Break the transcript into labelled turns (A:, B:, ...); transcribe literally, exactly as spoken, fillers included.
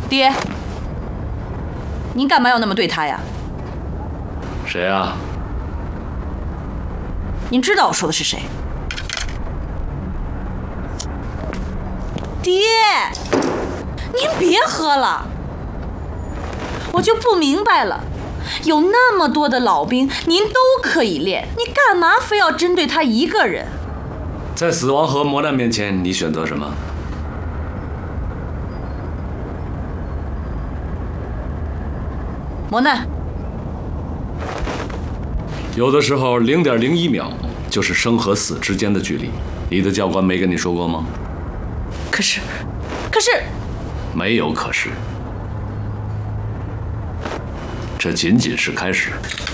A: 爹，您干嘛要那么对他呀？
B: 谁啊？
A: 您知道我说的是谁？爹，您别喝了，我就不明白了，有那么多的老兵，您都可以练，你干嘛非要针对他一个人？
B: 在死亡和磨难面前，你选择什么？
A: 磨难。
B: 有的时候，零点零一秒就是生和死之间的距离。你的教官没跟你说过吗？
A: 可是，可是，
B: 没有可是，这仅仅是开始。